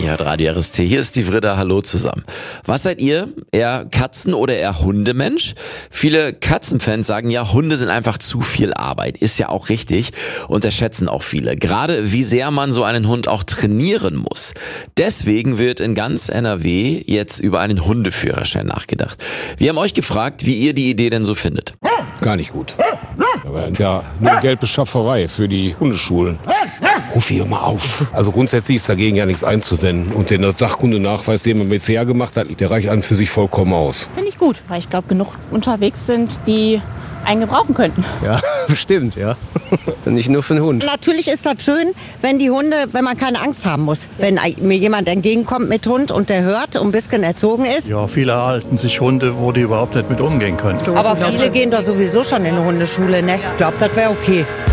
Ihr hört Radio RST, hier ist die Frieda, hallo zusammen. Was seid ihr? Eher Katzen- oder eher Hundemensch? Viele Katzenfans sagen ja, Hunde sind einfach zu viel Arbeit. Ist ja auch richtig, unterschätzen auch viele. Gerade wie sehr man so einen Hund auch trainieren muss. Deswegen wird in ganz NRW jetzt über einen Hundeführerschein nachgedacht. Wir haben euch gefragt, wie ihr die Idee denn so findet. Gar nicht gut. Aber ja, nur Geldbeschafferei für die Hundeschulen. Ruf hier mal auf. Also grundsätzlich ist dagegen ja nichts einzuwenden. Und den Sachkundenachweis, den man bisher gemacht hat, der reicht an für sich vollkommen aus. Finde ich gut, weil ich glaube, genug unterwegs sind, die einen gebrauchen könnten. Ja, bestimmt, ja. Nicht nur für den Hund. Natürlich ist das schön, wenn man keine Angst haben muss. Wenn mir jemand entgegenkommt mit Hund und der hört und ein bisschen erzogen ist. Ja, viele halten sich Hunde, wo die überhaupt nicht mit umgehen können. Aber viele gehen doch sowieso schon in eine Hundeschule, ne? Ich glaube, das wäre okay.